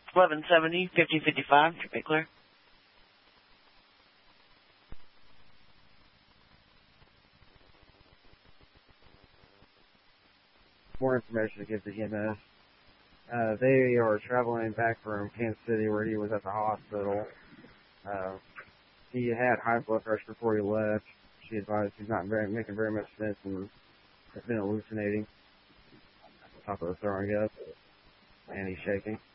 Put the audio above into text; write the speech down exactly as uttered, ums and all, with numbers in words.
eleven seventy, fifty fifty-five, be clear. More information to give to E M S. Uh, they are traveling back from Kansas City where he was at the hospital. Uh, he had high blood pressure before he left. She advised he's not very, making very much sense and has been hallucinating. Top of the throwing up. And he's shaking.